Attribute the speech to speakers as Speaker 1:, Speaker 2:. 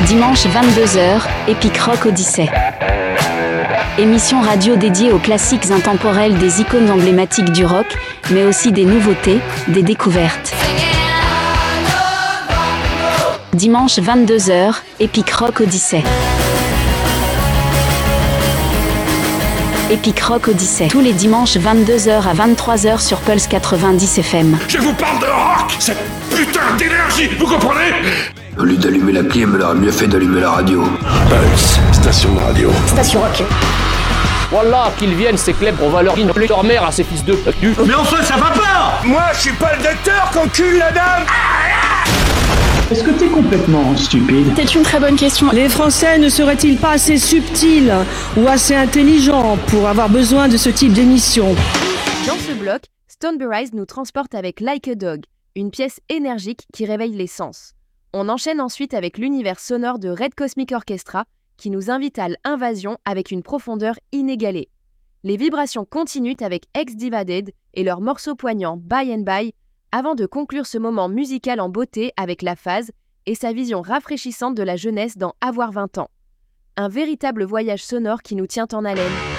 Speaker 1: Dimanche 22h, Epic Rock Odyssey. Émission radio dédiée aux classiques intemporels des icônes emblématiques du rock, mais aussi des nouveautés, des découvertes. Dimanche 22h, Epic Rock Odyssey. Epic Rock Odyssey. Tous les dimanches 22h à 23h sur Pulse 90 FM.
Speaker 2: Je vous parle de rock, cette putain d'énergie, vous comprenez?
Speaker 3: Au lieu d'allumer la clim, elle aurait mieux fait d'allumer la radio.
Speaker 2: Pulse, station de radio.
Speaker 4: Station rock.
Speaker 5: Voilà, qu'ils viennent, ces clèbres, on va leur innoler leur mère à ces fils de pute.
Speaker 6: Mais enfin, ça va pas!
Speaker 2: Moi, je suis pas le docteur qu'encule la dame.
Speaker 6: Est-ce que t'es complètement stupide?
Speaker 4: C'est une très bonne question.
Speaker 7: Les Français ne seraient-ils pas assez subtils ou assez intelligents pour avoir besoin de ce type d'émission?
Speaker 8: Dans ce bloc, Stoneberries nous transporte avec Like a Dog, une pièce énergique qui réveille les sens. On enchaîne ensuite avec l'univers sonore de Red Cosmic Orchestra, qui nous invite à l'invasion avec une profondeur inégalée. Les vibrations continuent avec Ex-Divided et leur morceau poignant By and By, avant de conclure ce moment musical en beauté avec la phase et sa vision rafraîchissante de la jeunesse dans Avoir 20 ans. Un véritable voyage sonore qui nous tient en haleine.